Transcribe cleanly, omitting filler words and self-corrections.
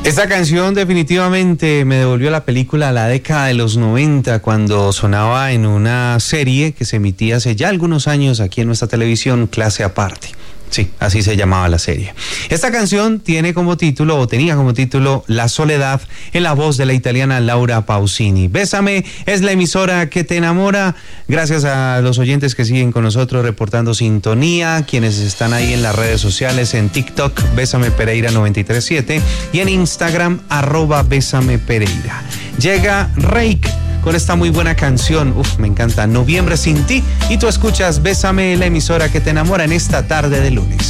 Esta canción definitivamente me devolvió a la película a la década de los 90, cuando sonaba en una serie que se emitía hace ya algunos años aquí en nuestra televisión, Clase Aparte. Sí, así se llamaba la serie. Esta canción tiene como título, o tenía como título, La Soledad, en la voz de la italiana Laura Pausini. Bésame es la emisora que te enamora. Gracias a los oyentes que siguen con nosotros reportando sintonía, quienes están ahí en las redes sociales, en TikTok, Bésame Pereira 937, y en Instagram, @Bésame Pereira. Llega Reik con esta muy buena canción, me encanta, Noviembre sin ti, y tú escuchas Bésame, la emisora que te enamora, en esta tarde de lunes.